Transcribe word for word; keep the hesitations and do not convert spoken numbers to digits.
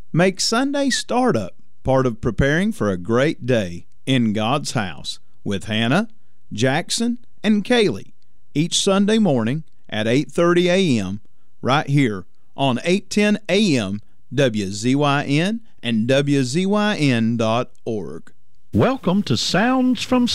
Make Sunday Startup part of preparing for a great day in God's house with Hannah, Jackson, and Kaylee each Sunday morning at eight thirty a.m. right here on eight ten A M W Z Y N and W Z Y N dot org. Welcome to Sounds from